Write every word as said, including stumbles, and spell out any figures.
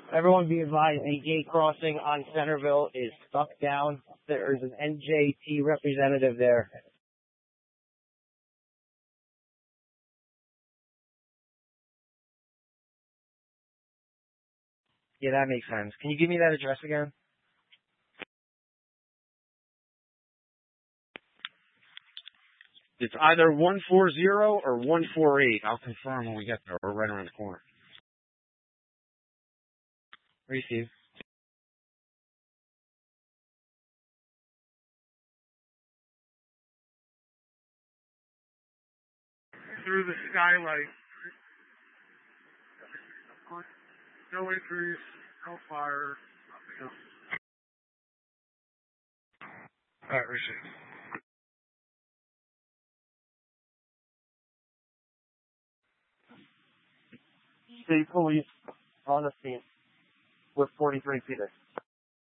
Everyone be advised, a gate crossing on Centerville is stuck down. There is an N J T representative there. Yeah, that makes sense. Can you give me that address again? It's either one four zero or one four eight. I'll confirm when we get there. We're right around the corner. Receive. Through the skylight. No injuries, no fire, nothing else. All right, receive. State police on the scene with forty-three Peter.